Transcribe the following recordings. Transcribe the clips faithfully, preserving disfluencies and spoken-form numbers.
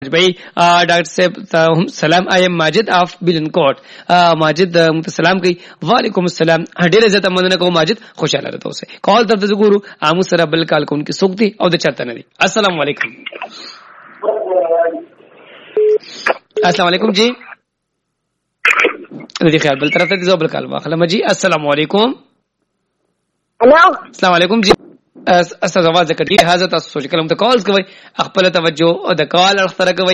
भाई डॉक्टर साहब सलाम आई एम माजिद ऑफ बिलनकोट माजिद सलाम कई वालेकुम अस्सलाम ढेर इज्जत मंदना को माजिद खुशहाल रहता उसे कॉल तरफ से गुरु आमू सरा बल काल को उनकी सुक्ति और द चरता नदी अस्सलाम वालेकुम अस्सलाम वालेकुम जी जी ख्याल बल तरफ से बल काल वाखला जी अस्सलाम वालेकुम हेलो अस्सलाम वालेकुम जी اساس आवाज کټی حاضر تاسو سوچ کلم ته کالز کوي خپل توجه او د کال اختر کوي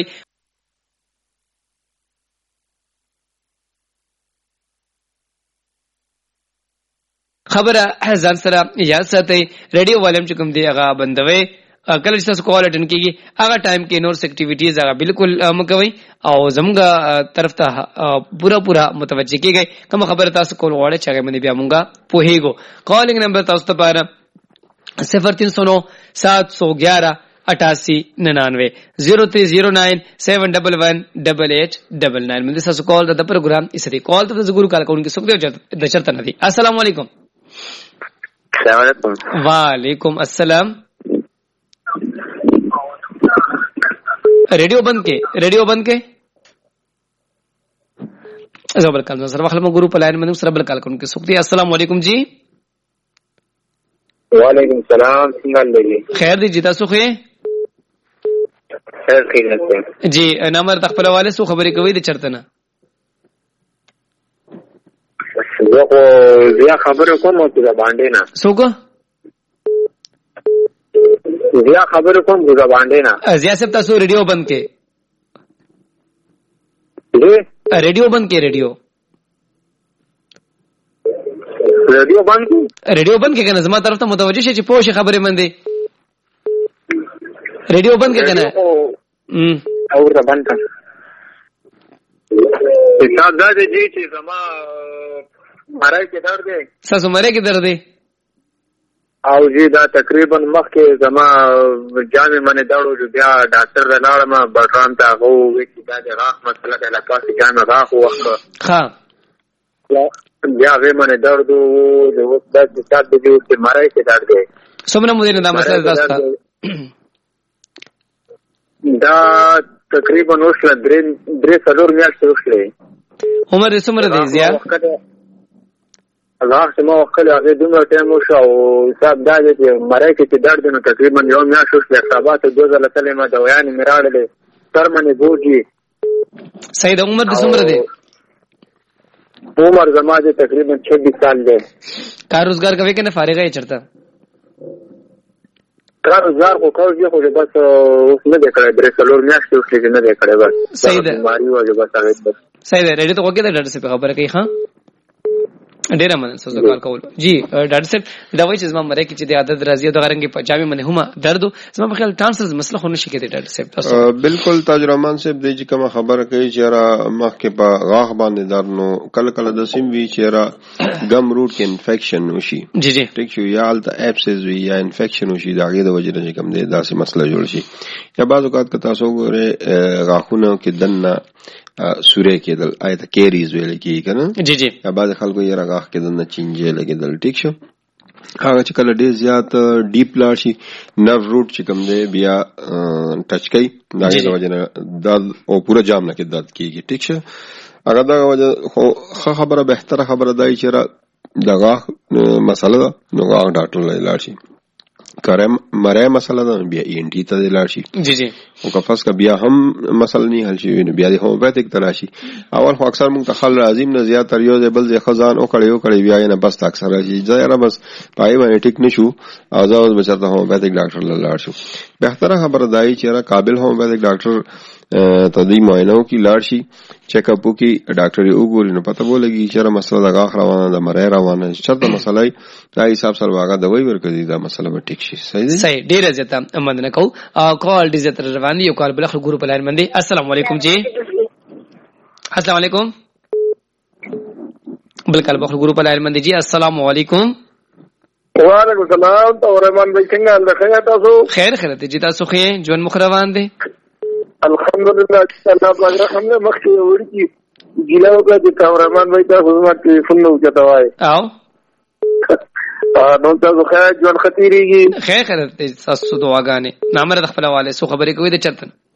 خبره ځان سره یا ساتي ریډیو والیم چې کوم دی هغه بندوي کله چې تاسو کال اټن کیږي هغه ټایم کې نورس اکټیویټیز هغه بالکل مکوي او زموږه طرف ته پورا پورا متوجه کیږي کوم خبره تاسو کول غواړئ چې هغه باندې بیا مونږه پوهیږو کالینګ نمبر تاسو ته پاره صفر تین سو نو سات سو گیارہ اٹھاسی ننانوے زیرو تھری زیرو نائن سیون ڈبل ون ڈبل ایٹ ڈبل نائن مندی ساسو کال دا پروگرام اس دی کال تو زگورو کال کون کی سکتے د چرتا ندی السلام علیکم السلام علیکم وعلیکم السلام ریڈیو بند کے ریڈیو بند کے زبر کال سر وخل مو گروپ لائن مندی سر بل کال کون کی سکتے السلام علیکم جی وعلیکم السلام څنګه دی خیر دی جتا سو خیر خیر خیریت جی نامر تخپل والے سو خبرې کوي د چرته نه زه خو بیا خبره کوم چې دا باندې نه سوګ بیا خبره کوم چې دا باندې نه ازیا سب تاسو ریډیو بند کې دی ریډیو بند کې ریډیو ریډیو بند ریډیو بند کې کنه زما طرف ته متوجه شي چې پوښي خبرې مندي ریډیو بند کې کنه هم او را بند کړه حساب دا دی چې زما مړای کې درد دی تاسو مړای کې درد دی او جی دا تقریبا مخکې زما جامې منه داړو بیا ډاکټر لاړم بټران ته هو چې دا د راخ مسله ده لکه چې جامې راخ وخت ها بیا غي منه درد وو د وخت د ستاد دی چې مړای کې درد دی څومره مو دې دا مسله تاسو دا تقریبا اوسله درې درې څلور میاشتې اوسله عمر یې څومره دی زیات الله سمو وکړه هغه دومره ټایم وشو او حساب دا دی چې مړای کې درد نو تقریبا یو میاشت اوسله حسابات دوه ځله تلې ما دوايان میراړلې تر منې بوجي سید عمر دې څومره دی عمر زما دې تقریبا چھبیس سال دی کار روزګار کوي کنه فارغ یې چرته کار روزګار کو کوي خو بس اوس نه دکړه درې څلور میاشتې اوس لګ نه دکړه بس صحیح ده بیماری وجه بس هغه صحیح ده ریډي ته وګورئ ډاکټر صاحب خبره کوي ها ډیر مننه سوزو کال کول جی ډاکټر صاحب دا وایي چې زما مړی کې چې د عادت راځي د غرنګ په جامې منه هم درد زما په خیال ټرانسفر مسله خو نشي کېدی ډاکټر صاحب تاسو بالکل تاجرمان صاحب دی چې کوم خبره کوي چې را مخکې په غاښ باندې درد نو کله کله د سیم وی چې را غم روټ کې انفیکشن وشي جی جی ټیک شو یا الته اپسز وی یا انفیکشن وشي دا غي د وجې نه کوم دی داسې مسله جوړ شي یا بعض اوقات که تاسو ګوره غاښونه کې دنه سوره کېدل آیت کیریز ویل کی کنه جی جی بعض خلکو یې راغاخ کېدل نه چینجه لګیدل ټیک شو هغه چې کله ډیر زیات ډیپ لاړ شي نرو روټ چې کوم دی بیا ټچ کوي دا د وجه نه درد او پورا جام نه کې درد کیږي ټیک شو هغه دا وجه خو خبره بهتره خبره دی چې دغه مسله نو هغه ډاکټر لاړ شي کرم مړی مسله ده بیا ای ان ټي ته لاړ شي جی جی او که فاس کا بیا هم مسله نه حل شي نو بیا د هومیوپیتیک ته راشي اول خو اکثر موږ ته خل عظیم نه زیات تر یو بل ځای خزان او کړي او کړي بیا نه بس اکثر راځي ځای بس پای باندې ټیک نشو او ځاوز بچته هومیوپیتیک ډاکټر لاړ شو بهتره خبره دای چې را قابل هومیوپیتیک ډاکټر تدې معاینو کی لاړ شي چیک اپ کی ډاکټر یې وګوري نو پته ولګي چې را مسله د غاښ روانه ده مړی روانه چرته مسله دا حساب سره واغه دوی ورکړي دا مسله به ټیک شي صحیح دی صحیح ډیر زیاته مننه کو کال ډیر زیاته روان یو کال بل خلک ګروپ لاین باندې السلام علیکم جی السلام علیکم بل کال بل ګروپ لاین باندې جی السلام علیکم وعلیکم السلام تو رحمان بھائی څنګه الله خیر تاسو خیر خیر ته جی تاسو خیر جون مخروان دي الحمدلله الله پاک رحم نه مخکې ورکی ګیلاو کا چې کامرمان بھائی تاسو ما ټلیفون نو چتاوای او نو تاسو خیر جون خطیریږي خیر خیر تاسو دعاګانې نامره د خپل والے سو خبرې کوي د چرتن